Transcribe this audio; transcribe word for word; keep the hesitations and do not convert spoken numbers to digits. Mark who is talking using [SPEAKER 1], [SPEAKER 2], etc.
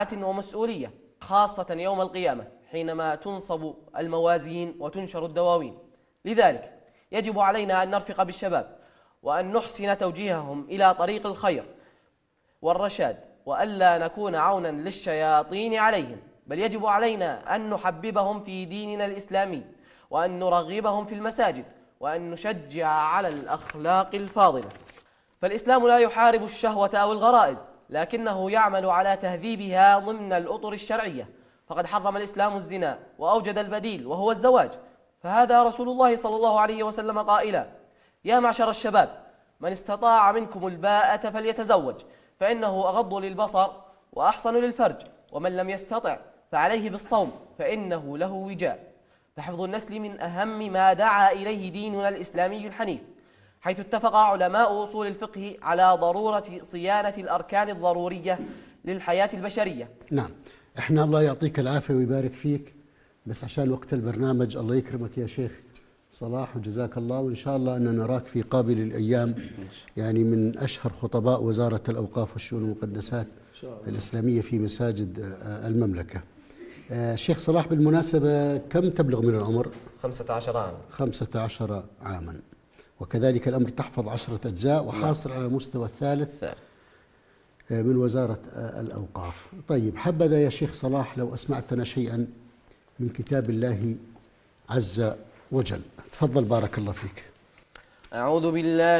[SPEAKER 1] ومسؤولية، خاصة يوم القيامة حينما تنصب الموازين وتنشر الدواوين. لذلك يجب علينا أن نرفق بالشباب وأن نحسن توجيههم إلى طريق الخير والرشاد، وألا نكون عونا للشياطين عليهم، بل يجب علينا أن نحببهم في ديننا الإسلامي، وأن نرغبهم في المساجد، وأن نشجع على الأخلاق الفاضلة. فالإسلام لا يحارب الشهوة أو الغرائز، لكنه يعمل على تهذيبها ضمن الأطر الشرعية. فقد حرم الإسلام الزنا وأوجد البديل وهو الزواج، فهذا رسول الله صلى الله عليه وسلم قائلا: يا معشر الشباب، من استطاع منكم الباءة فليتزوج، فإنه أغض للبصر وأحصن للفرج، ومن لم يستطع فعليه بالصوم فإنه له وجاء. فحفظ النسل من أهم ما دعا إليه ديننا الإسلامي الحنيف، حيث اتفق علماء أصول الفقه على ضرورة صيانة الأركان الضرورية للحياة البشرية.
[SPEAKER 2] نعم، احنا الله يعطيك العافية ويبارك فيك، بس عشان وقت البرنامج الله يكرمك يا شيخ صلاح وجزاك الله، وإن شاء الله أن نراك في قابل الأيام يعني من أشهر خطباء وزارة الأوقاف والشؤون المقدسات الإسلامية في مساجد المملكة. شيخ صلاح، بالمناسبة كم تبلغ من العمر؟
[SPEAKER 1] خمسة عشر عاما.
[SPEAKER 2] خمسة عشر عاما، وكذلك الأمر تحفظ عشرة أجزاء وحاصل على المستوى الثالث من وزارة الأوقاف. طيب، حبذا يا شيخ صلاح لو أسمعتنا شيئا من كتاب الله عز وجل. تفضل بارك الله فيك.
[SPEAKER 1] أعوذ بالله